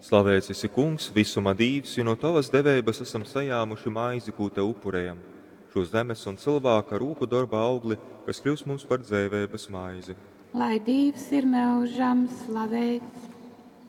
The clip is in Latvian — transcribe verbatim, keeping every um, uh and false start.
Slavēts esi, Kungs, visuma dīvs, jo no tavas devības esam sajāmuši maizi, ko te upurējam. Šo zemes un cilvēka rūku darba augli, kas kļūs mums par dzēvēbas maizi. Lai Dievs ir mūžam slavēts.